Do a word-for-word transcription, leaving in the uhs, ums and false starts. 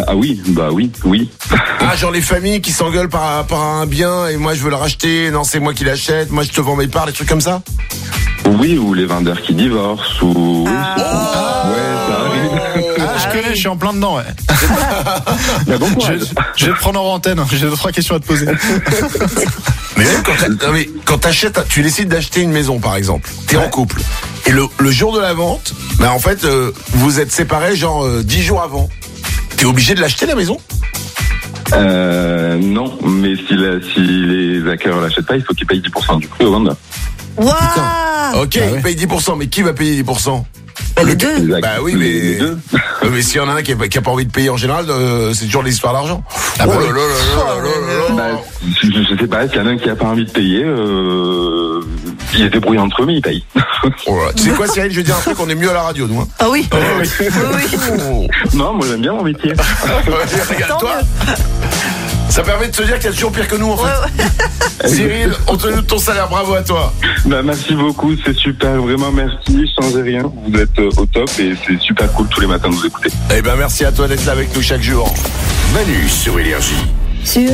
ah oui, bah oui, oui. Ah, genre les familles qui s'engueulent par rapport à un bien et moi je veux le racheter, non c'est moi qui l'achète, moi je te vends mes parts, des trucs comme ça. Oui, ou les vendeurs qui divorcent, ou... Ah. Oh ouais, ça arrive. Ah, je connais, je suis en plein dedans, ouais. Bah, bon je, courage. je vais te prendre en antenne, j'ai deux, trois questions à te poser. Mais même quand, t'as- non, mais quand t'achètes, tu décides d'acheter une maison par exemple, t'es Ouais. en couple, et le, le jour de la vente, bah en fait euh, vous êtes séparés genre euh, dix jours avant. T'es obligé de l'acheter la maison? Euh, non, mais si, la, si les acquéreurs l'achètent pas, il faut qu'ils payent dix pour cent du prix au vendeur. Waouh. Ok, Ah il ouais. paye dix pour cent, mais qui va payer dix pour cent? Bah, les deux. Les ac- Bah oui, les- mais les deux. Euh, mais s'il y en a un qui a, qui a pas envie de payer en général, euh, c'est toujours l'histoire d'argent. Ah bah oh là oui. là là là là là là. Bah, je, je sais pas, s'il y en a un qui a pas envie de payer, euh, ils se débrouillent entre eux, mais ils payent. Oh là. Tu sais quoi, Cyril, je vais dire un truc, on est mieux à la radio, nous. Hein. Ah oui. Oh, Oui, oui. oh. Non, moi j'aime bien mon métier. Regarde-toi. Ça permet de se dire qu'il y a toujours pire que nous, en fait. Ouais, ouais. Cyril, on te donne ton salaire, bravo à toi. Bah, merci beaucoup, c'est super, vraiment merci, changez rien, vous êtes euh, au top et c'est super cool tous les matins de vous écouter. Eh ben, merci à toi d'être là avec nous chaque jour. Manu sur Énergie. Sur